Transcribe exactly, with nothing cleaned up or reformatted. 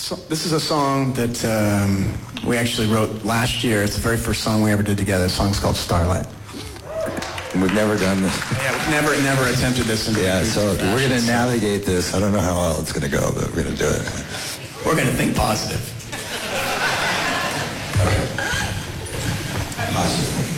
So, this is a song that um, we actually wrote last year. It's the very first song we ever did together. The song's called Starlight. And we've never done this. Yeah, we've never, never attempted this. In yeah, so we're going to navigate this. I don't know how well it's going to go, but we're going to do it. We're going to think positive. Positive.